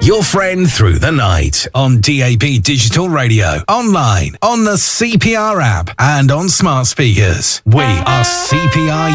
Your friend through the night on DAB Digital Radio, online, on the CPR app, and on smart speakers. We are CPR